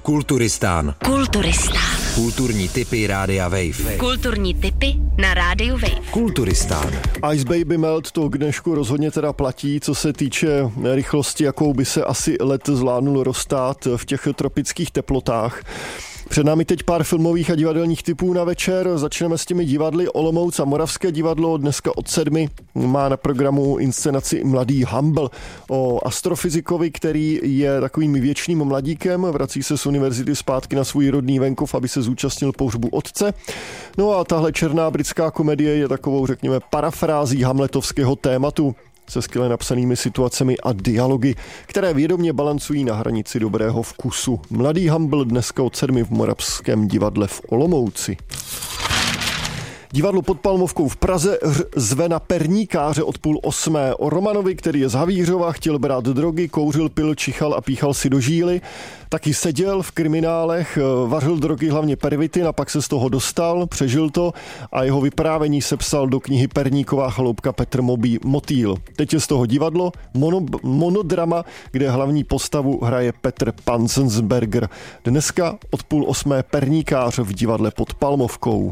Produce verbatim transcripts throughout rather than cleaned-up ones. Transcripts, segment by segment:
Kulturistán. Kulturistán. Kulturní tipy Rádia Wave. Kulturní tipy na Rádiu Wave. Kulturistán. Ice Baby Melt to k dnešku rozhodně teda platí, co se týče rychlosti, jakou by se asi let zvládnul roztát v těch tropických teplotách. Před námi teď pár filmových a divadelních tipů na večer. Začneme s těmi divadly. Olomouc a Moravské divadlo dneska od sedmi má na programu inscenaci Mladý Humble o astrofyzikovi, který je takovým věčným mladíkem, vrací se z univerzity zpátky na svůj rodný venkov, aby se zúčastnil pohřbu otce. No a tahle černá britská komedie je takovou, řekněme, parafrází hamletovského tématu se skvěle napsanými situacemi a dialogy, které vědomě balancují na hranici dobrého vkusu. Mladý Humble dneska od sedmi v Moravském divadle v Olomouci. Divadlo pod Palmovkou v Praze zve na perníkáře od půl osmé. O Romanovi, který je z Havířova, chtěl brát drogy, kouřil, pil, čichal a píchal si do žíly. Taky seděl v kriminálech, vařil drogy, hlavně pervitin, a pak se z toho dostal, přežil to a jeho vyprávění sepsal do knihy Perníková chaloupka Petr Mobí Motýl. Teď je z toho divadlo, mono, monodrama, kde hlavní postavu hraje Petr Panzensberger. Dneska od půl osmé perníkář v divadle pod Palmovkou.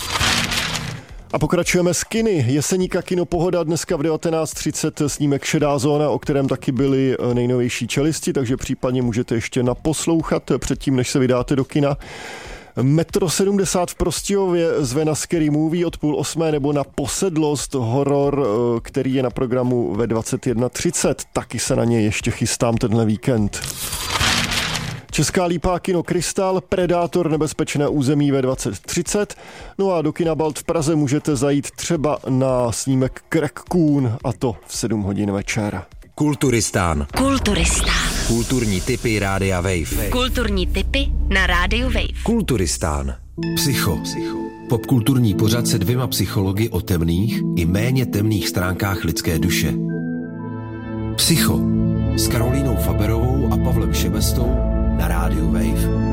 A pokračujeme s kiny. Jeseníka kino Pohoda dneska v devatenáct třicet snímek Šedá zóna, o kterém taky byly nejnovější čelisti, takže případně můžete ještě naposlouchat předtím, než se vydáte do kina. Metro sedmdesát v Prostějově zve na Scary Movie od půl osmé nebo na Posedlost, horor, který je na programu ve dvacet jedna třicet. Taky se na něj ještě chystám tenhle víkend. Česká lípá kino Krystal, Predátor nebezpečné území ve dvacet třicet. No a do kina Balt v Praze můžete zajít třeba na snímek Crack Coon, a to v sedm hodin večer. Kulturistán. Kulturistán. Kulturní tipy Rádia Wave. Kulturní tipy na Rádiu Wave. Kulturistán. Psycho. Popkulturní pořad se dvěma psychologi o temných i méně temných stránkách lidské duše. Psycho s Karolínou Faberovou a Pavlem Šebestou na Rádiu Wave.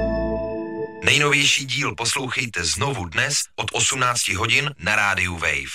Nejnovější díl poslouchejte znovu dnes od osmnáct hodin na Rádiu Wave.